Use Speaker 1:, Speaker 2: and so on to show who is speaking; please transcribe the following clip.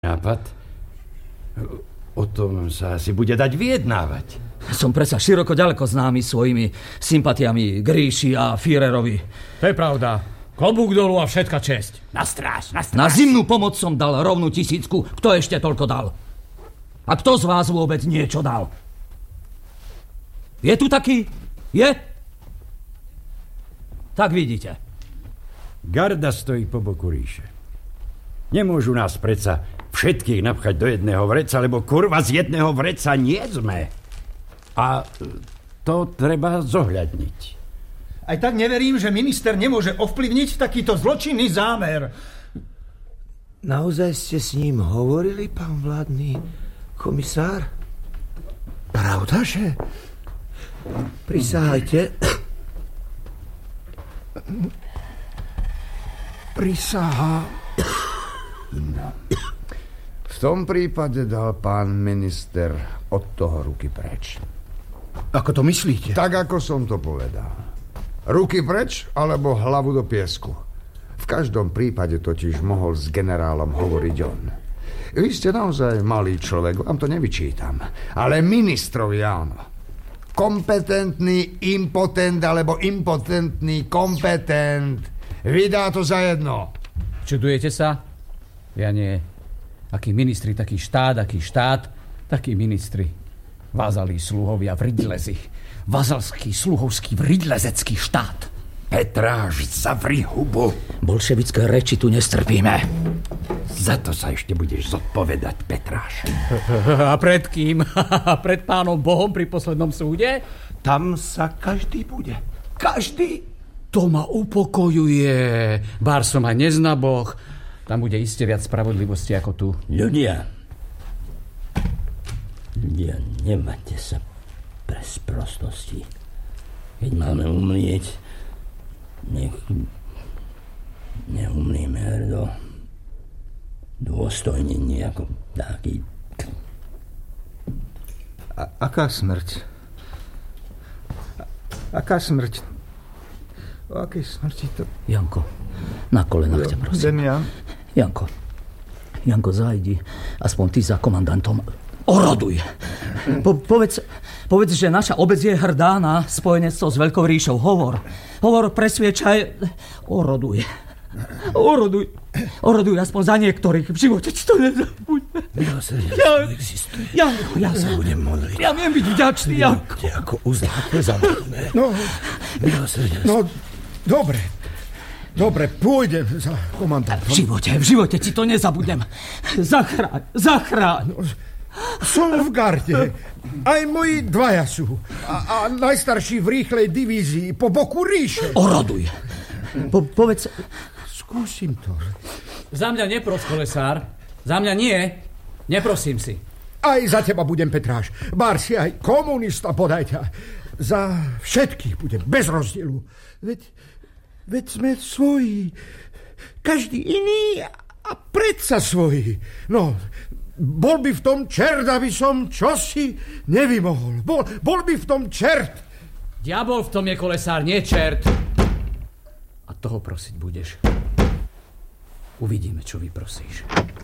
Speaker 1: nápad. O tom sa asi bude dať vyjednávať.
Speaker 2: Som predsa široko ďaleko známy svojimi sympatiami k Ríši a Führerovi.
Speaker 3: To je pravda. Klobúk dolu a všetka česť.
Speaker 1: Na stráž, na stráž.
Speaker 2: Na zimnú pomoc som dal rovnú 1000. Kto ešte toľko dal? A kto z vás vôbec niečo dal? Je tu taký? Je? Tak vidíte.
Speaker 1: Garda stojí po boku ríše. Nemôžu nás predsa všetkých napchať do jedného vreca, lebo kurva z jedného vreca nie sme. A to treba zohľadniť.
Speaker 4: Aj tak neverím, že minister nemôže ovplyvniť takýto zločinný zámer.
Speaker 5: Naozaj ste s ním hovorili, pán vládny komisár? Pravda, že? Prisahajte. Prisahá.
Speaker 6: No. V tom prípade dal pán minister od toho ruky preč.
Speaker 4: Ako to myslíte?
Speaker 6: Tak, ako som to povedal. Ruky preč, alebo hlavu do piesku. V každom prípade totiž mohol s generálom hovoriť on. Vy ste naozaj malý človek, vám to nevyčítam. Ale ministrovi áno. Kompetentný impotent, alebo impotentný kompetent. Vydá to za jedno.
Speaker 3: Čudujete sa? Ja nie. Akí ministri, taký štát, takí ministri. Vázalí sluhovia v rydlezi. Vazalský, sluhovský, rydlezecký štát.
Speaker 1: Petráš, zavri hubu.
Speaker 2: Bolševické reči tu nestrpíme.
Speaker 1: Za to sa ešte budeš zodpovedať, Petráš.
Speaker 3: A pred kým? Pred pánom Bohom pri poslednom súde?
Speaker 5: Tam sa každý bude. Každý.
Speaker 3: To ma upokojuje. Bár som aj nezna Boh. Tam bude iste viac spravodlivosti ako tu.
Speaker 7: Ľudia, nemáte sa pre sprostosti. Keď máme umrieť, nech neumrieme hrdo. Dôstojne, nejako taký.
Speaker 4: Aká smrť? Aká smrť? O akej smrti to?
Speaker 2: Janko, na kolenách ťa prosím.
Speaker 4: Demian?
Speaker 2: Janko, zajdi. Aspoň ty za komandantom. Oroduj. Povedz, že naša obec je hrdá na spojenectvo s Veľkou ríšou. Hovor, presviečaj. Oroduj aspoň za niektorých. V živote ti to nezabudne.
Speaker 5: Milosrdenstvo existuje.
Speaker 2: Janko,
Speaker 5: ja sa budem modliť.
Speaker 2: Ja viem byť vďačný, Janko.
Speaker 5: Ako uznáte za mňa.
Speaker 4: No,
Speaker 5: milosrdenstvo.
Speaker 4: No, dobre, pôjdem za komandantom.
Speaker 2: V živote ti to nezabudnem. Zachráň.
Speaker 4: No, som v garde. Aj moji dvaja sú. A najstarší v rýchlej divízii po boku ríše.
Speaker 2: Oroduj. Povedz.
Speaker 4: Skúsim to.
Speaker 3: Za mňa nepros, kolesár. Za mňa nie. Neprosím si.
Speaker 4: Aj za teba budem, Petráš. Bár si aj komunista, podaj ťa. Za všetkých budem, bez rozdielu. Veď sme svoji. Každý iný a predsa svoji. No, bol by v tom čert, aby som čosi nevymohol. Bol by v tom čert.
Speaker 3: Diabol v tom je, kolesár, nie čert. A toho prosiť budeš. Uvidíme, čo vyprosíš.